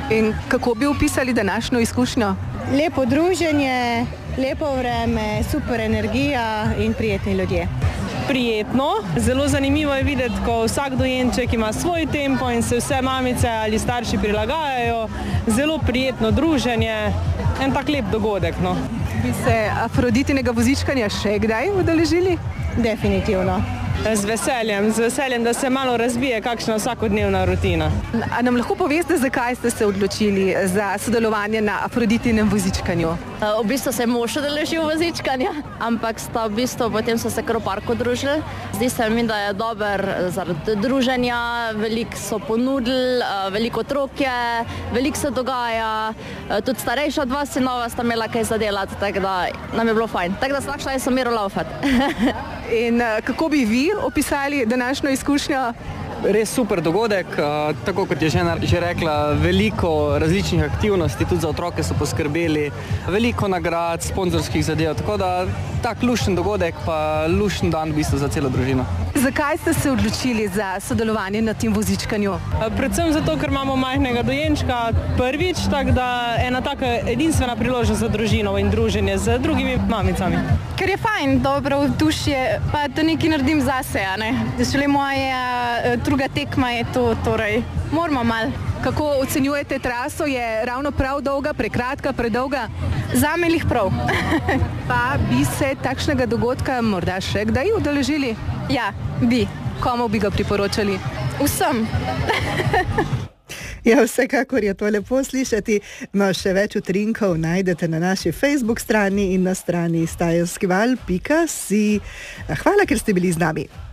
In kako bi opisali današnjo izkušnjo? Lepo druženje, lepo vreme, super energija in prijetni ljudje. Prijetno, zelo zanimivo je videti, ko vsak dojenček ima svoj tempo in se vse mamice ali starši prilagajajo. Zelo prijetno druženje, en tak lep dogodek. No. Bi se Afroditinega vozičkanja še kdaj udeležili? Definitivno. Z veseljem, da se malo razbije kakšna vsakodnevna rutina. A nam lahko poveste, zakaj ste se odločili za sodelovanje na Afroditinem vozičkanju? V bistvu se je mož udeležil vozičkanja, ampak potem so se kar v parku družili. Zdi se mi, da je dober zaradi druženja, veliko so ponudili, veliko otrok je, veliko se dogaja, tudi starejša dva sinova sta imela kaj za delati, tako da nam je bilo fajn. Tako da smo šli miru laufati. In kako bi vi opisali današnjo izkušnjo? Res super dogodek, tako kot je že rekla, veliko različnih aktivnosti, tudi za otroke so poskrbeli, veliko nagrad, sponzorskih zadev, tako da tak lušten dogodek pa lušten dan v bistvu za celo družino. Zakaj ste se odločili za sodelovanje na tem vozičkanju? Predvsem zato, ker imamo majhnega dojenčka prvič, tako da ena taka edinstvena priložnost za družino in druženje z drugimi mamicami. Ker je fajn, dobro vzdušje, pa to nekaj naredim zase, ne? Šele moja druga tekma je to, torej moramo malo. Kako ocenjujete traso? Je ravno prav dolga, prekratka, predolga? Zame jih prav. Pa bi se takšnega dogodka morda še kdaj udeležili? Ja, bi. Komu bi ga priporočali? Vsem. Ja, vsekakor je to lepo slišati. No, še več utrinkov najdete na naši Facebook strani in na strani stajlskival.si. Hvala, ker ste bili z nami.